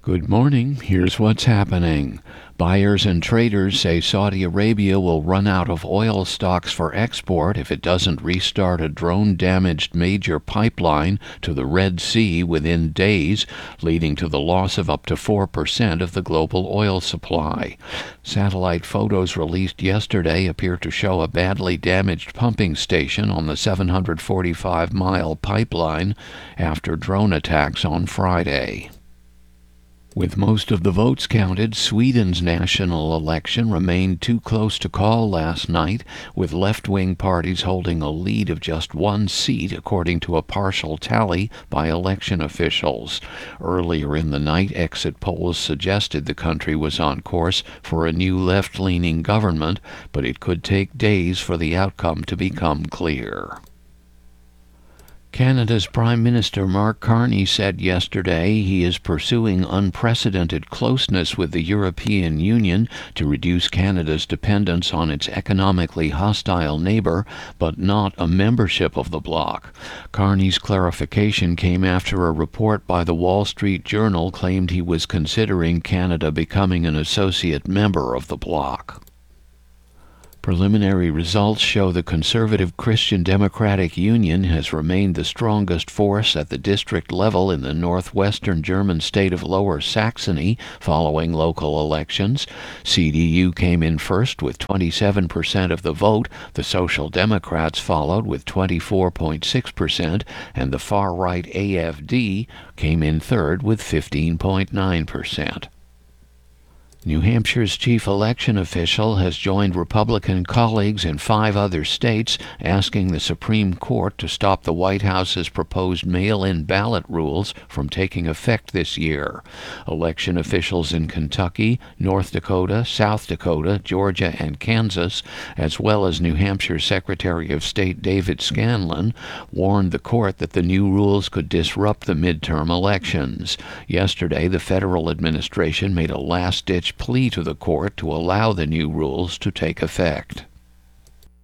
Good morning. Here's what's happening. Buyers and traders say Saudi Arabia will run out of oil stocks for export if it doesn't restart a drone-damaged major pipeline to the Red Sea within days, leading to the loss of up to 4% of the global oil supply. Satellite photos released yesterday appear to show a badly damaged pumping station on the 745-mile pipeline after drone attacks on Friday. With most of the votes counted, Sweden's national election remained too close to call last night, with left-wing parties holding a lead of just one seat, according to a partial tally by election officials. Earlier in the night, exit polls suggested the country was on course for a new left-leaning government, but it could take days for the outcome to become clear. Canada's Prime Minister Mark Carney said yesterday he is pursuing unprecedented closeness with the European Union to reduce Canada's dependence on its economically hostile neighbour, but not a membership of the bloc. Carney's clarification came after a report by the Wall Street Journal claimed he was considering Canada becoming an associate member of the bloc. Preliminary results show the conservative Christian Democratic Union has remained the strongest force at the district level in the northwestern German state of Lower Saxony following local elections. CDU came in first with 27% of the vote, the Social Democrats followed with 24.6%, and the far-right AfD came in third with 15.9%. New Hampshire's chief election official has joined Republican colleagues in 5 other states asking the Supreme Court to stop the White House's proposed mail-in ballot rules from taking effect this year. Election officials in Kentucky, North Dakota, South Dakota, Georgia, and Kansas, as well as New Hampshire Secretary of State David Scanlon, warned the court that the new rules could disrupt the midterm elections. Yesterday, the federal administration made a last-ditch plea to the court to allow the new rules to take effect.